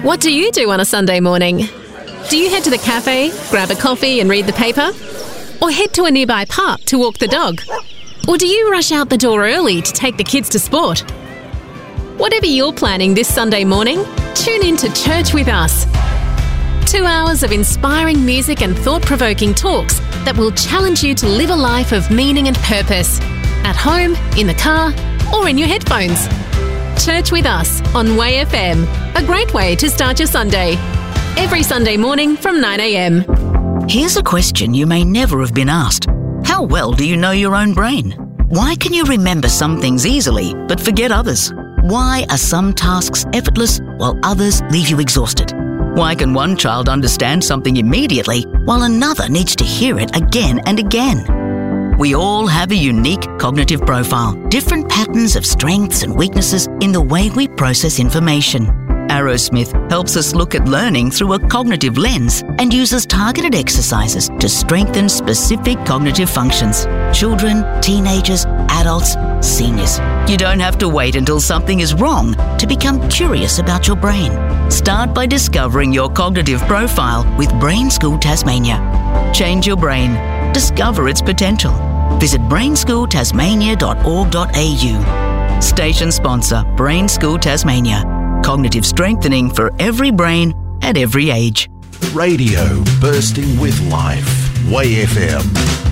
What do you do on a Sunday morning? Do you head to the cafe, grab a coffee and read the paper? Or head to a nearby park to walk the dog? Or do you rush out the door early to take the kids to sport? Whatever you're planning this Sunday morning, tune in to Church with Us. 2 hours of inspiring music and thought-provoking talks that will challenge you to live a life of meaning and purpose. At home, in the car, or in your headphones. Church with Us on Way FM. A great way to start your Sunday. Every Sunday morning from 9 a.m. Here's a question you may never have been asked. How well do you know your own brain? Why can you remember some things easily but forget others? Why are some tasks effortless while others leave you exhausted? Why can one child understand something immediately while another needs to hear it again and again? We all have a unique cognitive profile, different patterns of strengths and weaknesses in the way we process information. Arrowsmith helps us look at learning through a cognitive lens and uses targeted exercises to strengthen specific cognitive functions. Children, teenagers, adults, seniors. You don't have to wait until something is wrong to become curious about your brain. Start by discovering your cognitive profile with Brain School Tasmania. Change your brain. Discover its potential. Visit brainschooltasmania.org.au. Station sponsor, Brain School Tasmania. Cognitive strengthening for every brain at every age. Radio bursting with life. Way FM.